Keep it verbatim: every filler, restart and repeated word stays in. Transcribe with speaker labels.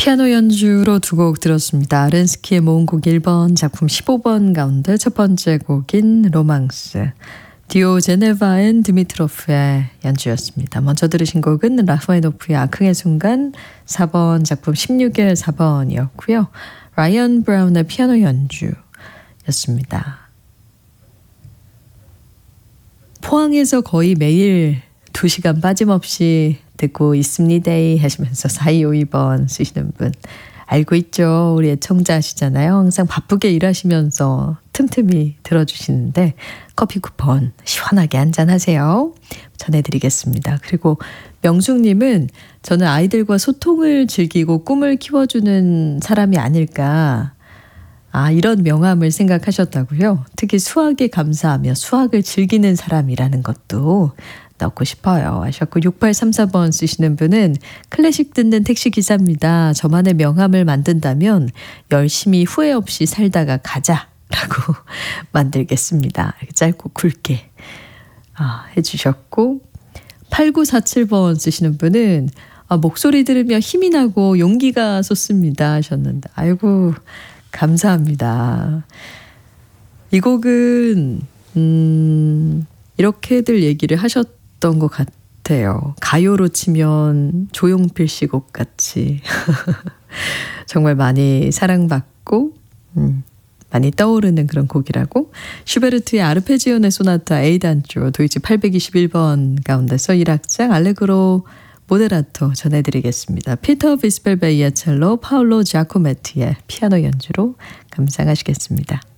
Speaker 1: 피아노 연주로 두 곡 들었습니다. 아렌스키의 모음곡 일 번, 작품 십오 번 가운데 첫 번째 곡인 로망스, 디오제네바 앤 드미트로프의 연주였습니다. 먼저 들으신 곡은 라흐마니노프의 아크의 순간 사 번, 작품 십육의 사 번이었고요. 라이언 브라운의 피아노 연주였습니다. 포항에서 거의 매일 두 시간 빠짐없이 듣고 있습니다 하시면서 사이오이 번 쓰시는 분 알고 있죠. 우리 애청자시잖아요. 항상 바쁘게 일하시면서 틈틈이 들어주시는데 커피 쿠폰 시원하게 한잔하세요. 전해드리겠습니다. 그리고 명숙님은 저는 아이들과 소통을 즐기고 꿈을 키워주는 사람이 아닐까. 아, 이런 명함을 생각하셨다고요? 특히 수학에 감사하며 수학을 즐기는 사람이라는 것도 넣고 싶어요 하셨고, 육팔삼사 번 쓰시는 분은 클래식 듣는 택시기사입니다. 저만의 명함을 만든다면 열심히 후회 없이 살다가 가자라고 만들겠습니다. 짧고 굵게 아, 해주셨고, 팔구사칠 번 쓰시는 분은 아, 목소리 들으며 힘이 나고 용기가 솟습니다 하셨는데, 아이고 감사합니다. 이 곡은 음, 이렇게들 얘기를 하셨던 것 같아요. 가요로 치면 조용필 씨 곡 같이 정말 많이 사랑받고 음, 많이 떠오르는 그런 곡이라고. 슈베르트의 아르페지오네 소나타 A 단조 도이치 팔백이십일 번 가운데서 일 악장 알레그로 모데라토 전해드리겠습니다. 피터 비스펠베이아 첼로, 파울로 자코메티의 피아노 연주로 감상하시겠습니다.